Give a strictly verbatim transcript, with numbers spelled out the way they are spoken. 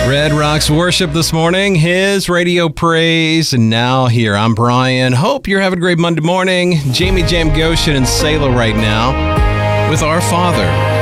Red Rocks worship this morning, his radio praise, and now here, I'm Brian. Hope you're having a great Monday morning. Jamie Jam Goshen in Selah right now with Our Father.